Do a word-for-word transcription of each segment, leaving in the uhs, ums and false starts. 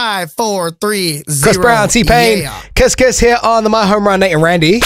Five, four, three, zero. Chris Brown, T-Pain, Yeah. Kiss Kiss here on the My Home Run, Nate and Randy.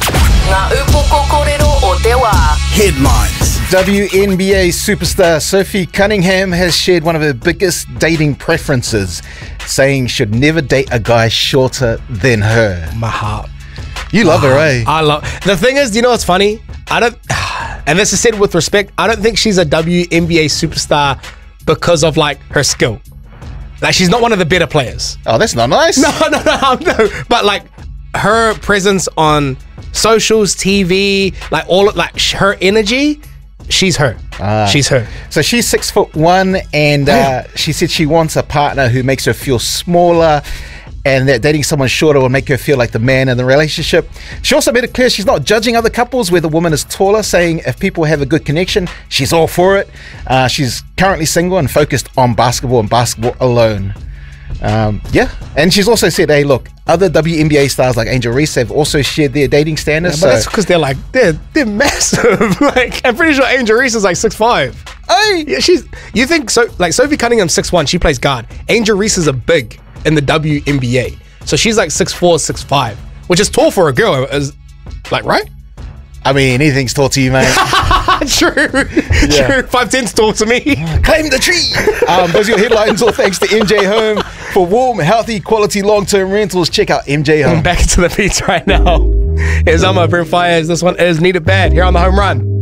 Headlines. W N B A superstar Sophie Cunningham has shared one of her biggest dating preferences, saying she'd never date a guy shorter than her. My heart. You love her, eh? I love. The thing is, you know what's funny? I don't, and this is said with respect, I don't think she's a W N B A superstar because of like her skill. Like she's not one of the better players. Oh, that's not nice. No, no, no, no. But like her presence on socials, T V, like all of like sh- her energy, she's her. Ah. She's her. So she's six foot one, and uh, she said she wants a partner who makes her feel smaller, and that dating someone shorter will make her feel like the man in the relationship. She also made it clear she's not judging other couples where the woman is taller, saying if people have a good connection, she's all for it. Uh, she's currently single and focused on basketball and basketball alone. Um, yeah, and she's also said, hey, look, other W N B A stars like Angel Reese have also shared their dating standards. Yeah, but so that's because they're like they're they're massive. Like I'm pretty sure Angel Reese is like six five. Hey! Yeah, she's. You think so? Like Sophie Cunningham's six one. She plays guard. Angel Reese is a big in the W N B A, so she's like six four, six five, which is tall for a girl. Is like right? I mean, anything's tall to you, mate. True. Yeah. True. five ten's tall to me. Claim the tree. Um, those are your headlines. All thanks to M J Home. For warm, healthy, quality, long-term rentals, check out M J Home. Back into the beats right now. Here's Amma, Brent Fires. This one is Need It Bad here on the Home Run.